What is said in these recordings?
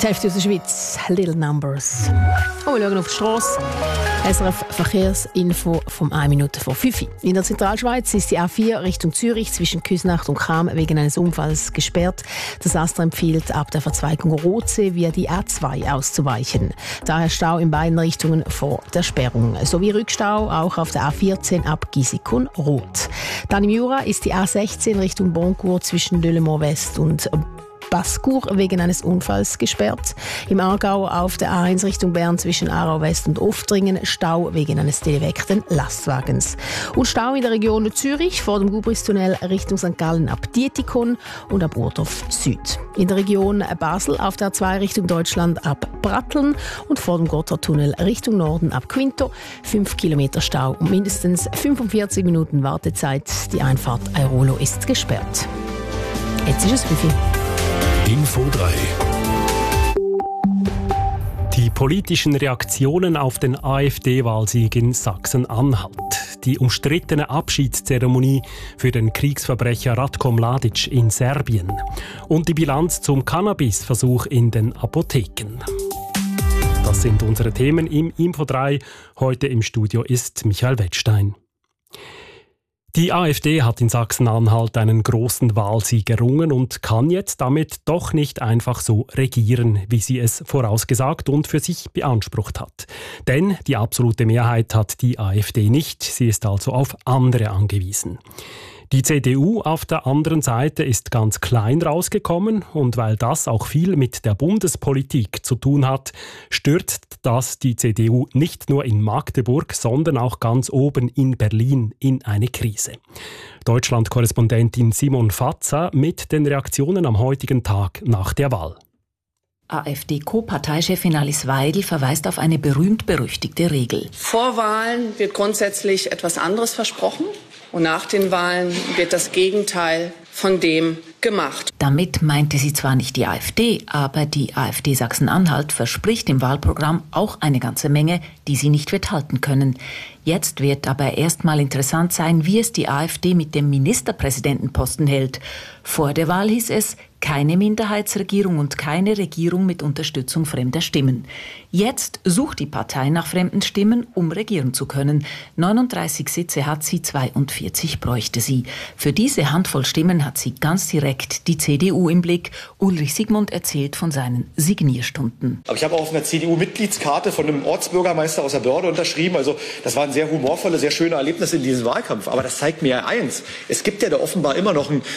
Die Hälfte aus der Schweiz, Little Numbers. Und wir schauen auf die Strasse. SRF Verkehrsinfo vom 1 Minute vor 5. In der Zentralschweiz ist die A4 Richtung Zürich zwischen Küsnacht und Cham wegen eines Unfalls gesperrt. Das ASTRA empfiehlt, ab der Verzweigung Rotsee via die A2 auszuweichen. Daher Stau in beiden Richtungen vor der Sperrung. Sowie Rückstau auch auf der A14 ab Gisikon Rot. Dann im Jura ist die A16 Richtung Boncourt zwischen Delemont West und Bascour wegen eines Unfalls gesperrt. Im Aargau auf der A1 Richtung Bern zwischen Aarau West und Oftringen Stau wegen eines defekten Lastwagens. Und Stau in der Region Zürich vor dem Gubristunnel Richtung St. Gallen ab Dietikon und ab Urdorf Süd. In der Region Basel auf der A2 Richtung Deutschland ab Bratteln und vor dem Gotthardtunnel Richtung Norden ab Quinto 5 Kilometer Stau und mindestens 45 Minuten Wartezeit. Die Einfahrt Airolo ist gesperrt. Jetzt ist es 5 Uhr. Info 3. Die politischen Reaktionen auf den AfD-Wahlsieg in Sachsen-Anhalt. Die umstrittene Abschiedszeremonie für den Kriegsverbrecher Ratko Mladic in Serbien. Und die Bilanz zum Cannabisversuch in den Apotheken. Das sind unsere Themen im Info 3. Heute im Studio ist Michael Wettstein. Die AfD hat in Sachsen-Anhalt einen großen Wahlsieg errungen und kann jetzt damit doch nicht einfach so regieren, wie sie es vorausgesagt und für sich beansprucht hat. Denn die absolute Mehrheit hat die AfD nicht. Sie ist also auf andere angewiesen. Die CDU auf der anderen Seite ist ganz klein rausgekommen und weil das auch viel mit der Bundespolitik zu tun hat, stürzt das die CDU nicht nur in Magdeburg, sondern auch ganz oben in Berlin in eine Krise. Deutschland-Korrespondentin Simon Fatza mit den Reaktionen am heutigen Tag nach der Wahl. AfD-Co-Parteichefin Alice Weidel verweist auf eine berühmt-berüchtigte Regel. Vor Wahlen wird grundsätzlich etwas anderes versprochen. Und nach den Wahlen wird das Gegenteil von dem gemacht. Damit meinte sie zwar nicht die AfD, aber die AfD Sachsen-Anhalt verspricht im Wahlprogramm auch eine ganze Menge, die sie nicht wird halten können. Jetzt wird aber erstmal interessant sein, wie es die AfD mit dem Ministerpräsidentenposten hält. Vor der Wahl hieß es, keine Minderheitsregierung und keine Regierung mit Unterstützung fremder Stimmen. Jetzt sucht die Partei nach fremden Stimmen, um regieren zu können. 39 Sitze hat sie, 42 bräuchte sie. Für diese Handvoll Stimmen hat sie ganz direkt die CDU im Blick. Ulrich Sigmund erzählt von seinen Signierstunden. Aber ich habe auch auf einer CDU-Mitgliedskarte von einem Ortsbürgermeister aus der Börde unterschrieben. Also das waren sehr humorvolle, sehr schöne Erlebnisse in diesem Wahlkampf. Aber das zeigt mir ja eins. Es gibt ja da offenbar immer noch einen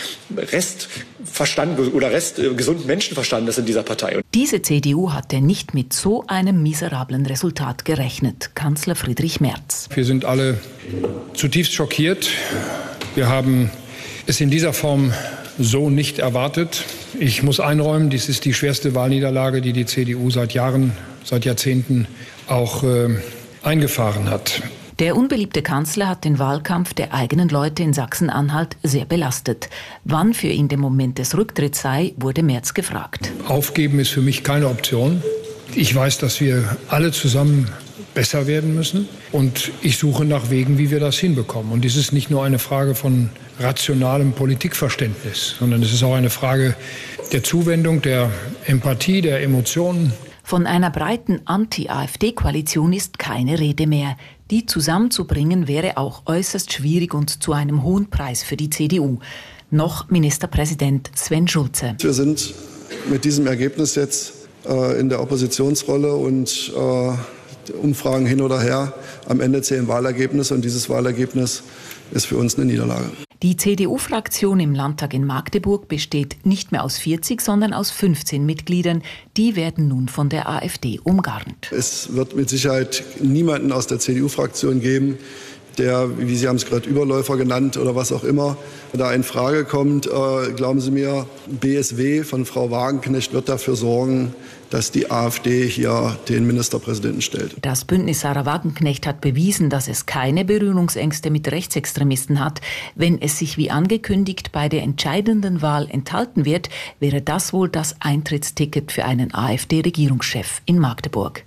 Restverstand oder gesunden Menschenverstandes in dieser Partei. Diese CDU hatte nicht mit so einem miserablen Resultat gerechnet. Kanzler Friedrich Merz. Wir sind alle zutiefst schockiert. Wir haben es in dieser Form so nicht erwartet. Ich muss einräumen, dies ist die schwerste Wahlniederlage, die die CDU seit Jahren, seit Jahrzehnten auch eingefahren hat. Der unbeliebte Kanzler hat den Wahlkampf der eigenen Leute in Sachsen-Anhalt sehr belastet. Wann für ihn der Moment des Rücktritts sei, wurde Merz gefragt. Aufgeben ist für mich keine Option. Ich weiß, dass wir alle zusammen besser werden müssen. Und ich suche nach Wegen, wie wir das hinbekommen. Und dies ist nicht nur eine Frage von rationalem Politikverständnis, sondern es ist auch eine Frage der Zuwendung, der Empathie, der Emotionen. Von einer breiten Anti-AfD-Koalition ist keine Rede mehr. Die zusammenzubringen wäre auch äußerst schwierig und zu einem hohen Preis für die CDU. Noch Ministerpräsident Sven Schulze. Wir sind mit diesem Ergebnis jetzt in der Oppositionsrolle und Umfragen hin oder her. Am Ende zählen Wahlergebnisse und dieses Wahlergebnis ist für uns eine Niederlage. Die CDU-Fraktion im Landtag in Magdeburg besteht nicht mehr aus 40, sondern aus 15 Mitgliedern. Die werden nun von der AfD umgarnt. Es wird mit Sicherheit niemanden aus der CDU-Fraktion geben, der, wie Sie haben es gerade Überläufer genannt oder was auch immer, da in Frage kommt. Glauben Sie mir, BSW von Frau Wagenknecht wird dafür sorgen, dass die AfD hier den Ministerpräsidenten stellt. Das Bündnis Sarah Wagenknecht hat bewiesen, dass es keine Berührungsängste mit Rechtsextremisten hat. Wenn es sich wie angekündigt bei der entscheidenden Wahl enthalten wird, wäre das wohl das Eintrittsticket für einen AfD-Regierungschef in Magdeburg.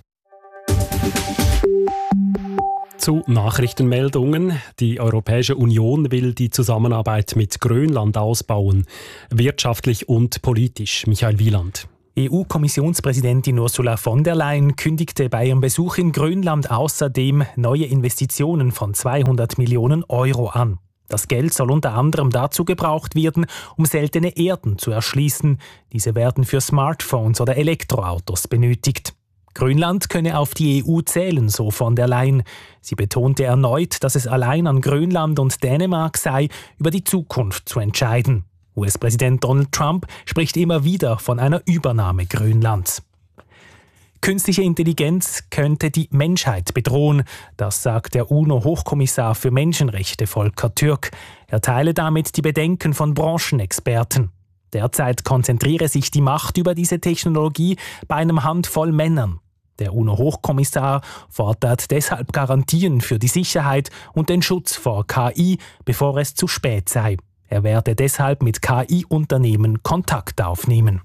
Zu Nachrichtenmeldungen. Die Europäische Union will die Zusammenarbeit mit Grönland ausbauen, wirtschaftlich und politisch. Michael Wieland. EU-Kommissionspräsidentin Ursula von der Leyen kündigte bei ihrem Besuch in Grönland außerdem neue Investitionen von 200 Millionen Euro an. Das Geld soll unter anderem dazu gebraucht werden, um seltene Erden zu erschließen. Diese werden für Smartphones oder Elektroautos benötigt. Grönland könne auf die EU zählen, so von der Leyen. Sie betonte erneut, dass es allein an Grönland und Dänemark sei, über die Zukunft zu entscheiden. US-Präsident Donald Trump spricht immer wieder von einer Übernahme Grönlands. Künstliche Intelligenz könnte die Menschheit bedrohen, das sagt der UNO-Hochkommissar für Menschenrechte Volker Türk. Er teile damit die Bedenken von Branchenexperten. Derzeit konzentriere sich die Macht über diese Technologie bei einer Handvoll Männern. Der UNO-Hochkommissar fordert deshalb Garantien für die Sicherheit und den Schutz vor KI, bevor es zu spät sei. Er werde deshalb mit KI-Unternehmen Kontakt aufnehmen.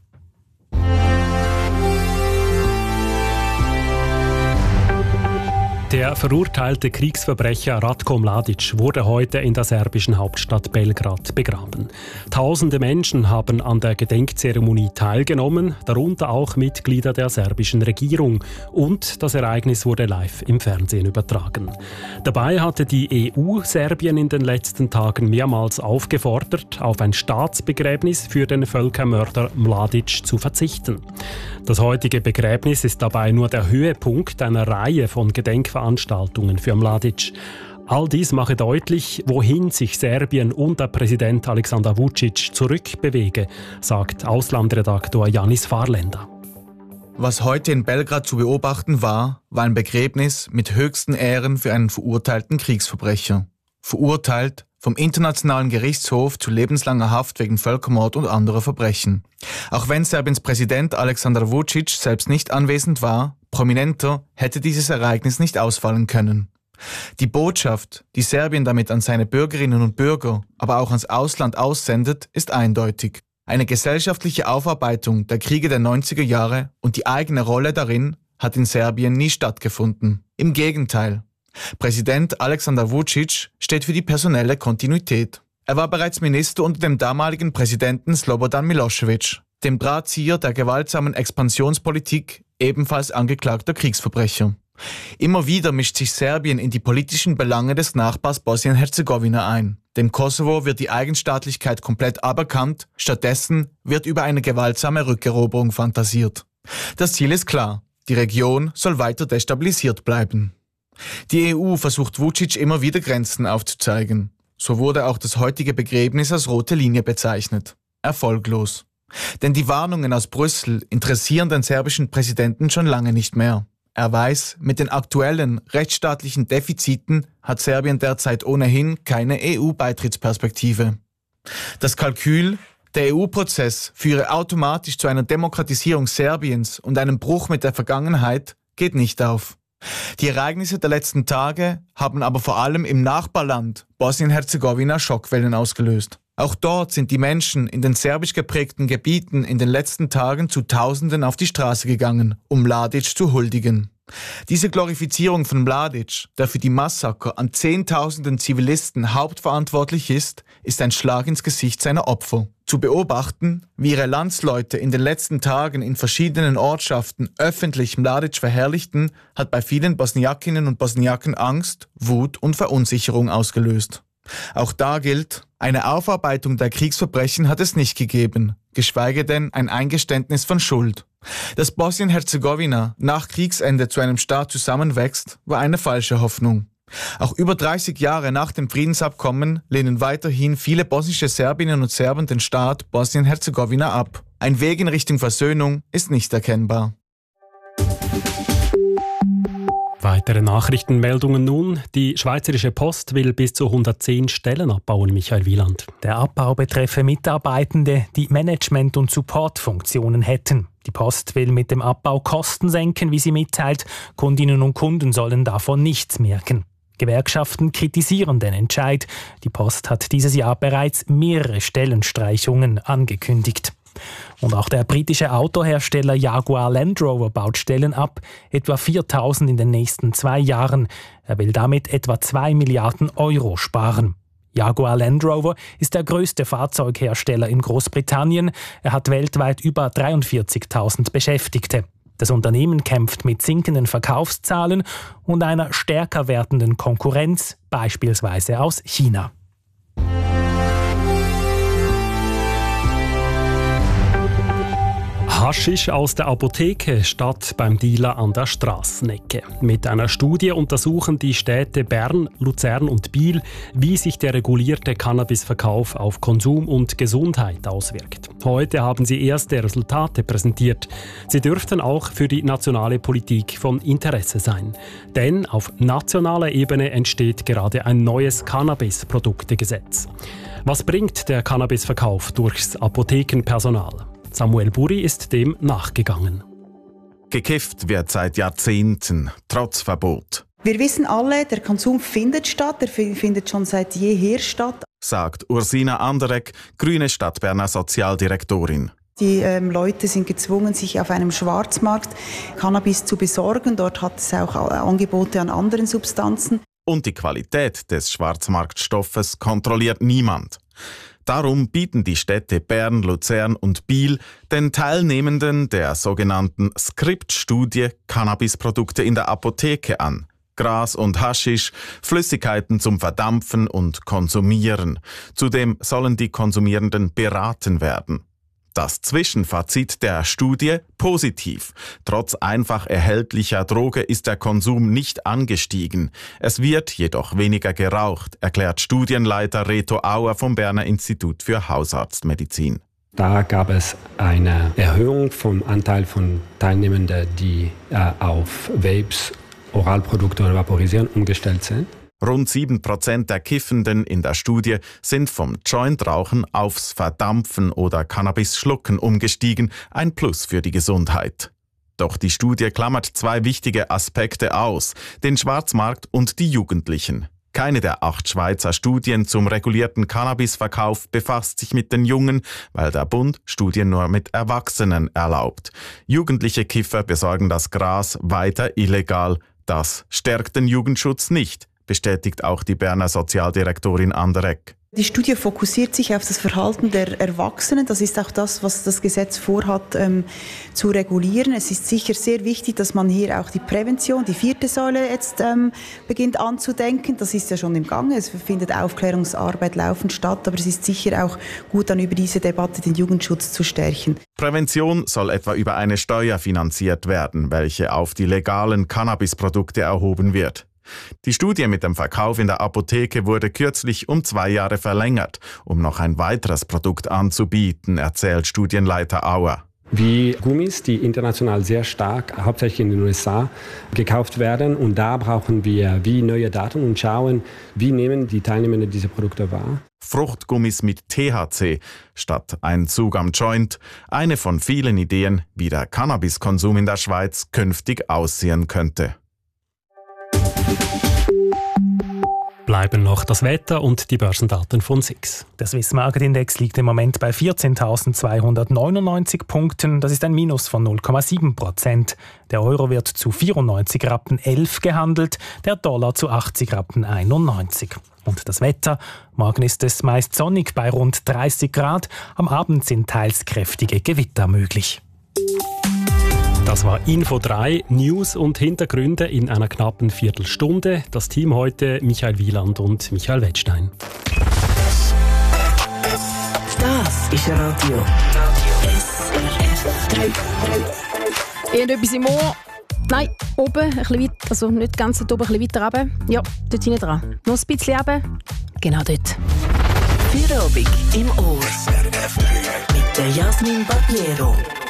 Der verurteilte Kriegsverbrecher Ratko Mladic wurde heute in der serbischen Hauptstadt Belgrad begraben. Tausende Menschen haben an der Gedenkzeremonie teilgenommen, darunter auch Mitglieder der serbischen Regierung. Und das Ereignis wurde live im Fernsehen übertragen. Dabei hatte die EU Serbien in den letzten Tagen mehrmals aufgefordert, auf ein Staatsbegräbnis für den Völkermörder Mladic zu verzichten. Das heutige Begräbnis ist dabei nur der Höhepunkt einer Reihe von Gedenkveranstaltungen für Mladic. All dies mache deutlich, wohin sich Serbien unter Präsident Aleksandar Vučić zurückbewege, sagt Auslandredaktor Janis Farländer. Was heute in Belgrad zu beobachten war ein Begräbnis mit höchsten Ehren für einen verurteilten Kriegsverbrecher. Verurteilt vom Internationalen Gerichtshof zu lebenslanger Haft wegen Völkermord und anderer Verbrechen. Auch wenn Serbiens Präsident Aleksandar Vučić selbst nicht anwesend war, prominenter hätte dieses Ereignis nicht ausfallen können. Die Botschaft, die Serbien damit an seine Bürgerinnen und Bürger, aber auch ans Ausland aussendet, ist eindeutig. Eine gesellschaftliche Aufarbeitung der Kriege der 90er Jahre und die eigene Rolle darin hat in Serbien nie stattgefunden. Im Gegenteil. Präsident Aleksandar Vučić steht für die personelle Kontinuität. Er war bereits Minister unter dem damaligen Präsidenten Slobodan Milošević, dem Drahtzieher der gewaltsamen Expansionspolitik, ebenfalls angeklagter Kriegsverbrecher. Immer wieder mischt sich Serbien in die politischen Belange des Nachbars Bosnien-Herzegowina ein. Dem Kosovo wird die Eigenstaatlichkeit komplett aberkannt, stattdessen wird über eine gewaltsame Rückeroberung fantasiert. Das Ziel ist klar, die Region soll weiter destabilisiert bleiben. Die EU versucht Vučić immer wieder Grenzen aufzuzeigen. So wurde auch das heutige Begräbnis als rote Linie bezeichnet. Erfolglos. Denn die Warnungen aus Brüssel interessieren den serbischen Präsidenten schon lange nicht mehr. Er weiß, mit den aktuellen rechtsstaatlichen Defiziten hat Serbien derzeit ohnehin keine EU-Beitrittsperspektive. Das Kalkül, der EU-Prozess führe automatisch zu einer Demokratisierung Serbiens und einem Bruch mit der Vergangenheit, geht nicht auf. Die Ereignisse der letzten Tage haben aber vor allem im Nachbarland Bosnien-Herzegowina Schockwellen ausgelöst. Auch dort sind die Menschen in den serbisch geprägten Gebieten in den letzten Tagen zu Tausenden auf die Straße gegangen, um Mladic zu huldigen. Diese Glorifizierung von Mladic, der für die Massaker an Zehntausenden Zivilisten hauptverantwortlich ist ein Schlag ins Gesicht seiner Opfer. Zu beobachten, wie ihre Landsleute in den letzten Tagen in verschiedenen Ortschaften öffentlich Mladic verherrlichten, hat bei vielen Bosniakinnen und Bosniaken Angst, Wut und Verunsicherung ausgelöst. Auch da gilt, eine Aufarbeitung der Kriegsverbrechen hat es nicht gegeben, geschweige denn ein Eingeständnis von Schuld. Dass Bosnien-Herzegowina nach Kriegsende zu einem Staat zusammenwächst, war eine falsche Hoffnung. Auch über 30 Jahre nach dem Friedensabkommen lehnen weiterhin viele bosnische Serbinnen und Serben den Staat Bosnien-Herzegowina ab. Ein Weg in Richtung Versöhnung ist nicht erkennbar. Weitere Nachrichtenmeldungen nun. Die Schweizerische Post will bis zu 110 Stellen abbauen, Michael Wieland. Der Abbau betreffe Mitarbeitende, die Management- und Supportfunktionen hätten. Die Post will mit dem Abbau Kosten senken, wie sie mitteilt. Kundinnen und Kunden sollen davon nichts merken. Gewerkschaften kritisieren den Entscheid. Die Post hat dieses Jahr bereits mehrere Stellenstreichungen angekündigt. Und auch der britische Autohersteller Jaguar Land Rover baut Stellen ab, etwa 4.000 in den nächsten 2 Jahren. Er will damit etwa 2 Milliarden Euro sparen. Jaguar Land Rover ist der grösste Fahrzeughersteller in Großbritannien. Er hat weltweit über 43.000 Beschäftigte. Das Unternehmen kämpft mit sinkenden Verkaufszahlen und einer stärker werdenden Konkurrenz, beispielsweise aus China. Haschisch aus der Apotheke statt beim Dealer an der Strassenecke. Mit einer Studie untersuchen die Städte Bern, Luzern und Biel, wie sich der regulierte Cannabisverkauf auf Konsum und Gesundheit auswirkt. Heute haben sie erste Resultate präsentiert. Sie dürften auch für die nationale Politik von Interesse sein. Denn auf nationaler Ebene entsteht gerade ein neues Cannabis-Produktegesetz. Was bringt der Cannabisverkauf durchs Apothekenpersonal? Samuel Buri ist dem nachgegangen. Gekifft wird seit Jahrzehnten, trotz Verbot. Wir wissen alle, der Konsum findet statt, er findet schon seit jeher statt. Sagt Ursina Anderegg, grüne Stadtberner Sozialdirektorin. Die Leute sind gezwungen, sich auf einem Schwarzmarkt Cannabis zu besorgen. Dort hat es auch Angebote an anderen Substanzen. Und die Qualität des Schwarzmarktstoffes kontrolliert niemand. Darum bieten die Städte Bern, Luzern und Biel den Teilnehmenden der sogenannten Skript-Studie Cannabisprodukte in der Apotheke an. Gras und Haschisch, Flüssigkeiten zum Verdampfen und Konsumieren. Zudem sollen die Konsumierenden beraten werden. Das Zwischenfazit der Studie positiv. Trotz einfach erhältlicher Droge ist der Konsum nicht angestiegen. Es wird jedoch weniger geraucht, erklärt Studienleiter Reto Auer vom Berner Institut für Hausarztmedizin. Da gab es eine Erhöhung vom Anteil von Teilnehmenden, die auf Vapes, Oralprodukte oder Vaporisieren umgestellt sind. Rund 7% der Kiffenden in der Studie sind vom Jointrauchen aufs Verdampfen oder Cannabis-Schlucken umgestiegen, ein Plus für die Gesundheit. Doch die Studie klammert zwei wichtige Aspekte aus, den Schwarzmarkt und die Jugendlichen. Keine der 8 Schweizer Studien zum regulierten Cannabisverkauf befasst sich mit den Jungen, weil der Bund Studien nur mit Erwachsenen erlaubt. Jugendliche Kiffer besorgen das Gras weiter illegal. Das stärkt den Jugendschutz nicht, bestätigt auch die Berner Sozialdirektorin Anderegg. Die Studie fokussiert sich auf das Verhalten der Erwachsenen. Das ist auch das, was das Gesetz vorhat zu regulieren. Es ist sicher sehr wichtig, dass man hier auch die Prävention, die 4. Säule jetzt beginnt anzudenken. Das ist ja schon im Gange. Es findet Aufklärungsarbeit laufend statt. Aber es ist sicher auch gut, dann über diese Debatte den Jugendschutz zu stärken. Prävention soll etwa über eine Steuer finanziert werden, welche auf die legalen Cannabisprodukte erhoben wird. Die Studie mit dem Verkauf in der Apotheke wurde kürzlich um 2 Jahre verlängert, um noch ein weiteres Produkt anzubieten, erzählt Studienleiter Auer. Wie Gummis, die international sehr stark, hauptsächlich in den USA, gekauft werden. Und da brauchen wir wie neue Daten und schauen, wie nehmen die Teilnehmer diese Produkte wahr. Fruchtgummis mit THC statt ein Zug am Joint. Eine von vielen Ideen, wie der Cannabiskonsum in der Schweiz künftig aussehen könnte. Bleiben noch das Wetter und die Börsendaten von SIX. Der Swiss Market Index liegt im Moment bei 14.299 Punkten. Das ist ein Minus von 0,7%. Der Euro wird zu 94,11 Rappen gehandelt, der Dollar zu 80,91 Rappen. Und das Wetter? Morgen ist es meist sonnig bei rund 30 Grad. Am Abend sind teils kräftige Gewitter möglich. Das war Info 3, News und Hintergründe in einer knappen Viertelstunde. Das Team heute Michael Wieland und Michael Wettstein. Das ist Radio SRF 3. Irgendetwas im Ohr? Nein, oben, ein bisschen weiter, also nicht ganz dort oben, ein bisschen weiter runter. Ja, dort hinten dran. Noch ein bisschen runter. Genau dort. Für Abend im Ohr. Mit der Jasmin Barbiero.